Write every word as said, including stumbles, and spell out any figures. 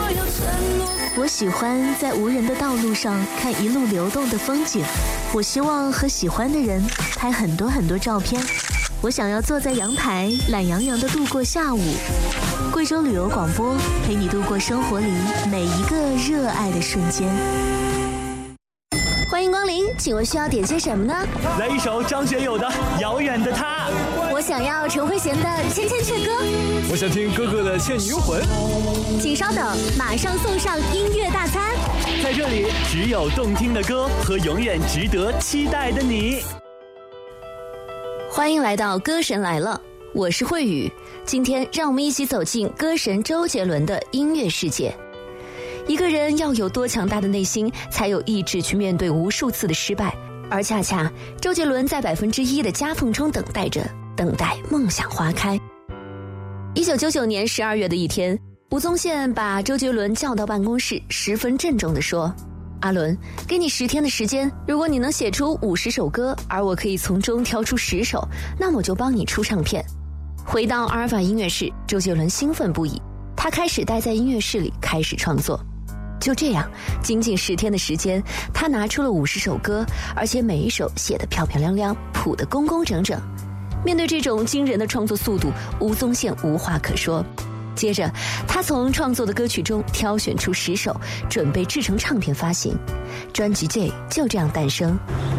我喜欢在无人的道路上看一路流动的风景，我希望和喜欢的人拍很多很多照片。我想要坐在阳台，懒洋洋地度过下午。贵州旅游广播陪你度过生活里每一个热爱的瞬间。欢迎光临，请问需要点些什么呢？ 来一首张学友的《遥远的他》。 我想要陈慧娴的《千千阙歌》。 我想听哥哥的《倩女幽魂》。 请稍等，马上送上音乐大餐。 在这里，只有动听的歌和永远值得期待的你。 欢迎来到歌神来了，我是慧宇。今天让我们一起走进歌神周杰伦的音乐世界。一个人要有多强大的内心，才有意志去面对无数次的失败，而恰恰周杰伦在百分之一的夹缝中等待着，等待梦想花开。一九九九年十二月的一天，吴宗宪把周杰伦叫到办公室，十分郑重地说：阿伦，给你十天的时间，如果你能写出五十首歌，而我可以从中挑出十首，那么我就帮你出唱片。回到阿尔法音乐室，周杰伦兴奋不已，他开始待在音乐室里开始创作。就这样，仅仅十天的时间，他拿出了五十首歌，而且每一首写得漂漂亮亮，谱得工工整整。面对这种惊人的创作速度，吴宗宪无话可说。接着，他从创作的歌曲中挑选出十首，准备制成唱片发行。专辑 J 就这样诞生。